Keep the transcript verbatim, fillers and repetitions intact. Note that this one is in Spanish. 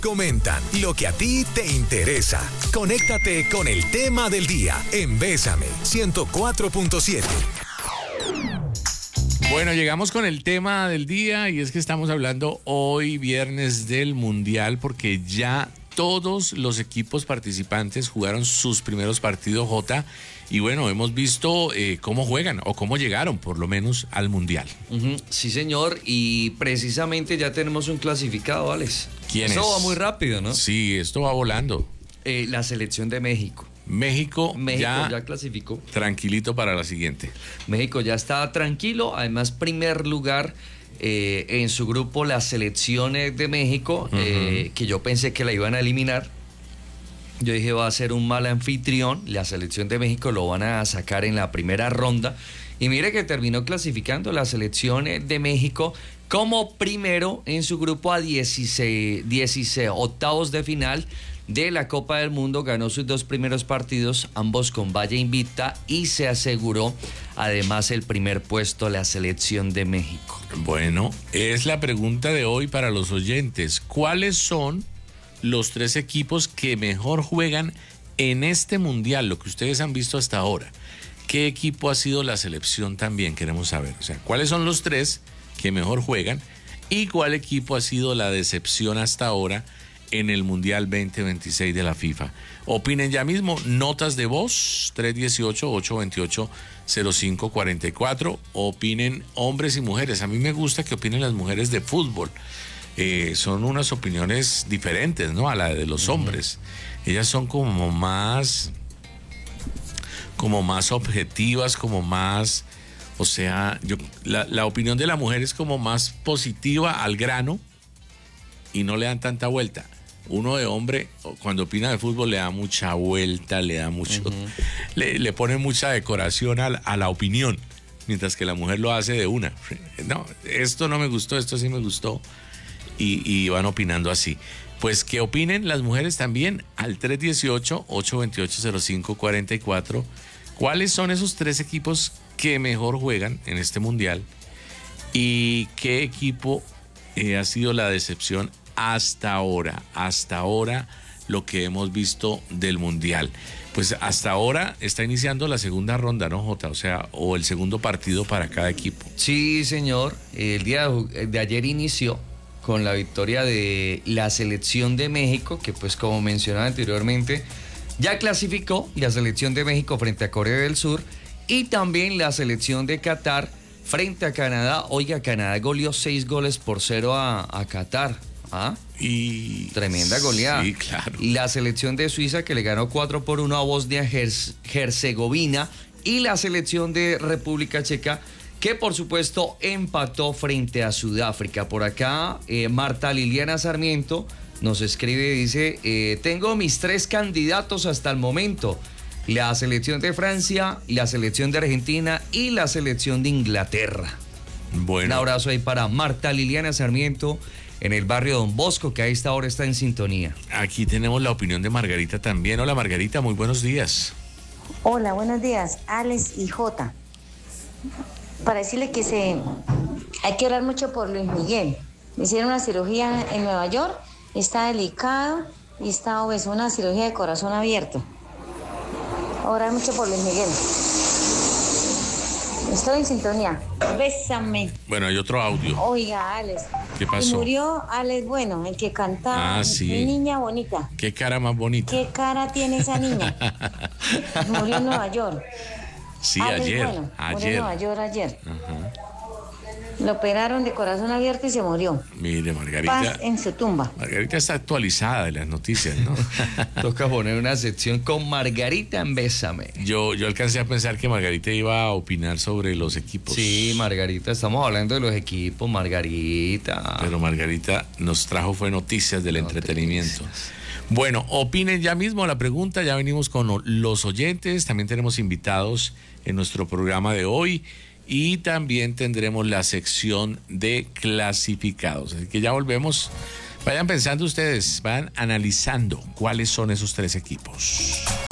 Comentan lo que a ti te interesa. Conéctate con el tema del día en Bésame ciento cuatro punto siete. Bueno, llegamos con el tema del día y es que estamos hablando hoy viernes del Mundial porque ya todos los equipos participantes jugaron sus primeros partidos, Jota, y bueno, hemos visto eh, cómo juegan o cómo llegaron por lo menos al Mundial. Uh-huh. Sí, señor, y precisamente ya tenemos un clasificado, Alex. ¿Quién es? Eso va muy rápido, ¿no? Sí, esto va volando. Eh, la selección de México. México, México ya, ya clasificó. Tranquilito para la siguiente. México ya está tranquilo, además primer lugar eh, en su grupo las selecciones de México, uh-huh. eh, que yo pensé que la iban a eliminar. Yo dije va a ser un mal anfitrión, la selección de México lo van a sacar en la primera ronda y mire que terminó clasificando la selección de México como primero en su grupo a dieciséis, dieciséis octavos de final de la Copa del Mundo, ganó sus dos primeros partidos, ambos con valla invicta, y se aseguró además el primer puesto la selección de México. Bueno, es la pregunta de hoy para los oyentes. ¿Cuáles son los tres equipos que mejor juegan en este Mundial, lo que ustedes han visto hasta ahora? ¿Qué equipo ha sido la selección también? Queremos saber. O sea, ¿cuáles son los tres que mejor juegan y cuál equipo ha sido la decepción hasta ahora en el Mundial veinte veintiséis de la FIFA? Opinen ya mismo, notas de voz, tres uno ocho, ocho dos ocho, cero cinco cuatro cuatro. Opinen hombres y mujeres. A mí me gusta que opinen las mujeres de fútbol. Eh, son unas opiniones diferentes, ¿no?, a la de los hombres. Ellas son como más, como más objetivas, como más, o sea, yo, la, la opinión de la mujer es como más positiva, al grano, y no le dan tanta vuelta. Uno de hombre, cuando opina de fútbol, le da mucha vuelta, le da mucho, uh-huh. le, le pone mucha decoración a la, a la opinión, mientras que la mujer lo hace de una. No, esto no me gustó, esto sí me gustó, y, y van opinando así. Pues que opinen las mujeres también al tres uno ocho, ocho dos ocho, cero cinco cuatro cuatro. ¿Cuáles son esos tres equipos que mejor juegan en este Mundial? ¿Y qué equipo eh, ha sido la decepción hasta ahora, hasta ahora lo que hemos visto del Mundial? Pues hasta ahora está iniciando la segunda ronda, ¿no, Jota? O sea, o el segundo partido para cada equipo. Sí, señor. El día de ayer inició con la victoria de la selección de México, que pues como mencionaba anteriormente, ya clasificó la selección de México frente a Corea del Sur y también la selección de Qatar frente a Canadá. Oiga, Canadá goleó seis goles por cero a, a Qatar. ¿Ah? Y tremenda goleada. Sí, claro. La selección de Suiza que le ganó cuatro por uno a Bosnia-Herzegovina y la selección de República Checa que por supuesto empató frente a Sudáfrica. Por acá eh, Marta Liliana Sarmiento nos escribe y dice, eh, tengo mis tres candidatos hasta el momento: la selección de Francia, la selección de Argentina y la selección de Inglaterra. Bueno. Un abrazo ahí para Marta Liliana Sarmiento en el barrio Don Bosco, que a esta hora está en sintonía. Aquí tenemos la opinión de Margarita también. Hola, Margarita, muy buenos días. Hola, buenos días, Alex y Jota. Para decirle que se hay que orar mucho por Luis Miguel. Me hicieron una cirugía en Nueva York, está delicado y está obeso, una cirugía de corazón abierto. Orar mucho por Luis Miguel. Estoy en sintonía. Bésame. Bueno, hay otro audio. Oiga, Alex. ¿Qué pasó? Y murió Alex Bueno, el que cantaba. Ah, sí. Mi niña bonita. Qué cara más bonita. ¿Qué cara tiene esa niña? Murió en Nueva York. Sí, Alex ayer. Bueno, ayer. Murió en Nueva York ayer. Ajá. Lo operaron de corazón abierto y se murió. Mire, Margarita. Paz en su tumba. Margarita está actualizada de las noticias, ¿no? Toca poner una sección con Margarita en Bésame. Yo, yo alcancé a pensar que Margarita iba a opinar sobre los equipos. Sí, Margarita, estamos hablando de los equipos, Margarita. Pero Margarita nos trajo fue noticias del Noticias. entretenimiento. Bueno, opinen ya mismo la pregunta, ya venimos con los oyentes, también tenemos invitados en nuestro programa de hoy y también tendremos la sección de clasificados. Así que ya volvemos. Vayan pensando ustedes, vayan analizando cuáles son esos tres equipos.